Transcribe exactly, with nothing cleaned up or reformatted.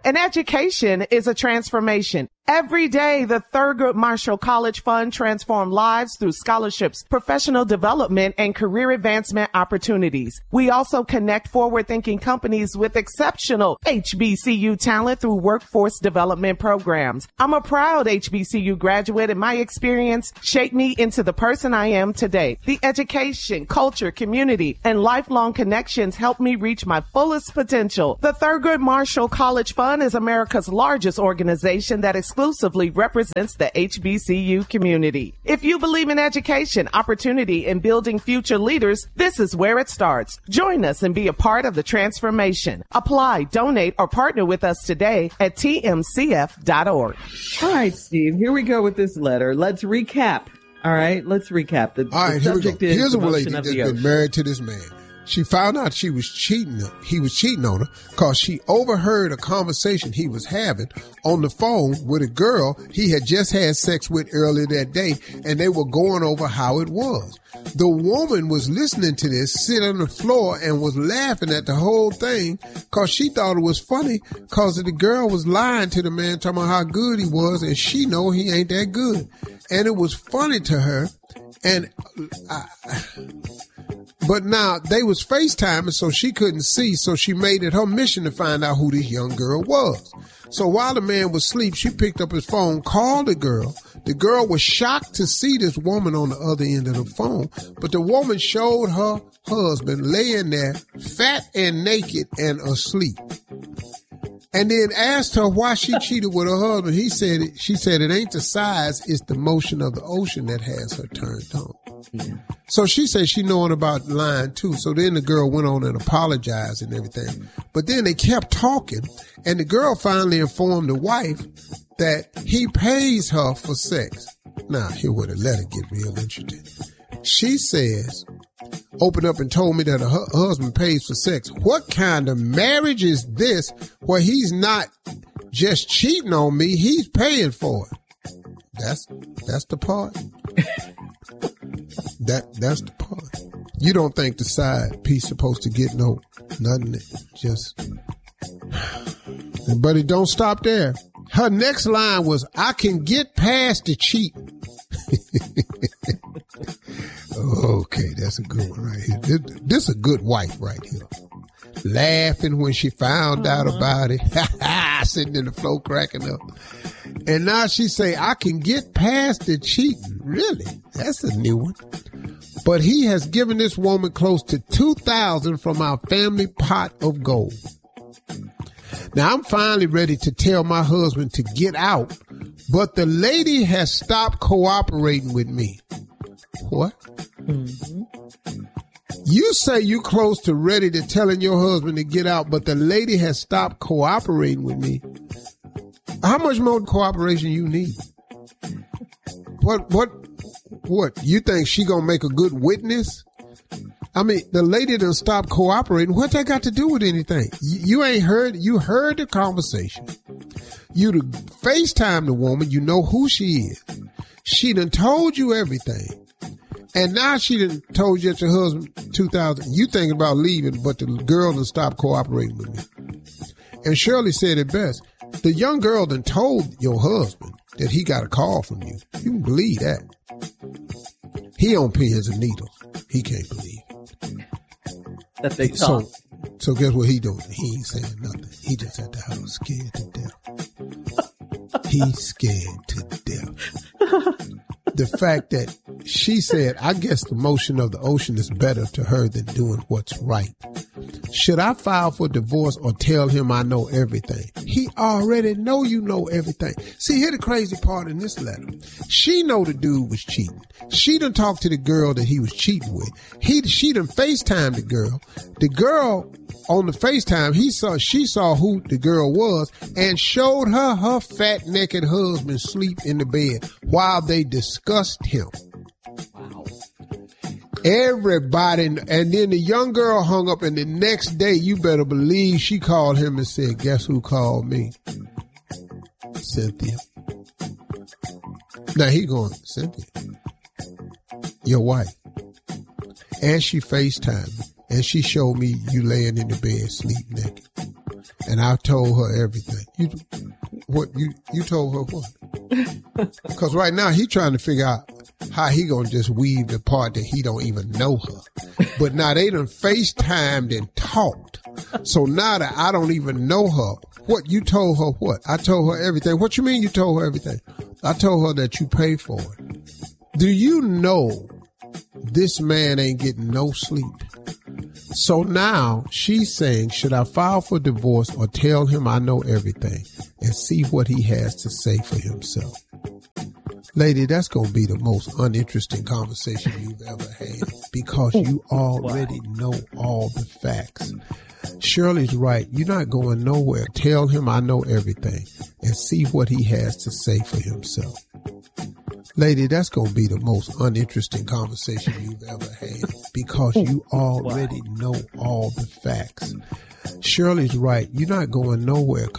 An education is a transformation. Every day, the Thurgood Marshall College Fund transforms lives through scholarships, professional development, and career advancement opportunities. We also connect forward-thinking companies with exceptional H B C U talent through workforce development programs. I'm a proud H B C U graduate, and my experience shaped me into the person I am today. The education, culture, community, and lifelong connections helped me reach my fullest potential. The Thurgood Marshall College Fund is America's largest organization that is exclusively represents the H B C U community. If you believe in education, opportunity, and building future leaders, this is where it starts. Join us and be a part of the transformation. Apply, donate, or partner with us today at T M C F dot org. All right, Steve, here we go with this letter. Let's recap. All right, let's recap. The, All right, the here we subject go. is Here's a the lady motion of that's the been ocean. married to this man. She found out she was cheating. He was cheating on her because she overheard a conversation he was having on the phone with a girl he had just had sex with earlier that day, and they were going over how it was. The woman was listening to this, sitting on the floor, and was laughing at the whole thing because she thought it was funny because the girl was lying to the man, talking about how good he was, and she know he ain't that good. And it was funny to her. And I, but now they was FaceTiming, so she couldn't see, so she made it her mission to find out who this young girl was. So while the man was asleep, she picked up his phone, called the girl. The girl was shocked to see this woman on the other end of the phone, but the woman showed her husband laying there, fat and naked and asleep. And then asked her why she cheated with her husband. He said, it, she said, it ain't the size, it's the motion of the ocean that has her turned on. Yeah. So she said she knowing about lying too. So then the girl went on and apologized and everything. But then they kept talking, and the girl finally informed the wife that he pays her for sex. Now, here where the letter get real interesting. She says, opened up and told me that her husband pays for sex. What kind of marriage is this where he's not just cheating on me, he's paying for it? That's that's the part. that that's the part. You don't think the side piece supposed to get no nothing, just. But it don't stop there. Her next line was, I can get past the cheating. Okay, that's a good one right here. This, this is a good wife right here. Laughing when she found uh-huh. out about it. Sitting in the floor cracking up. And now she say, I can get past the cheating. Really? That's a new one. But he has given this woman close to two thousand dollars from our family pot of gold. Now, I'm finally ready to tell my husband to get out, but the lady has stopped cooperating with me. What? Mm-hmm. You say you close to ready to telling your husband to get out, but the lady has stopped cooperating with me. How much more cooperation you need? What, what, what? You think she gonna make a good witness? I mean, the lady done stopped cooperating. What that got to do with anything? You, you ain't heard, you heard the conversation. You done FaceTime the woman. You know who she is. She done told you everything. And now she done told you that your husband, two thousand, you thinking about leaving, but the girl done stopped cooperating with me. And Shirley said it best. The young girl done told your husband that he got a call from you. You can believe that. He on pins and needles. He can't believe it. That they so, talk. So guess what he doing? He ain't saying nothing. He just at the house scared to death. He's scared to death. The fact that she said, I guess the motion of the ocean is better to her than doing what's right. Should I file for divorce or tell him I know everything? He already know you know everything. See, here the crazy part in this letter. She know the dude was cheating. She done talked to the girl that he was cheating with. He, she done FaceTimed the girl. The girl on the FaceTime, he saw, she saw who the girl was and showed her her fat naked husband sleep in the bed while they discussed him. Wow. Everybody, and then the young girl hung up, and the next day, you better believe she called him and said, guess who called me? Cynthia. Now he going, Cynthia, your wife. And she FaceTimed me, and she showed me you laying in the bed, sleep naked. and I told her everything. You, what you you told her what? Because right now he trying to figure out how he gonna just weave the part that he don't even know her. But now they done FaceTimed and talked. So now that I don't even know her, what you told her what? I told her everything. What you mean you told her everything? I told her that you pay for it. Do you know this man ain't getting no sleep? So now she's saying, should I file for divorce or tell him I know everything and see what he has to say for himself? Lady, that's going to be the most uninteresting conversation you've ever had because you already know all the facts. Shirley's right. You're not going nowhere. Tell him I know everything and see what he has to say for himself. Lady, that's going to be the most uninteresting conversation you've ever had because you already know all the facts. Shirley's right. You're not going nowhere.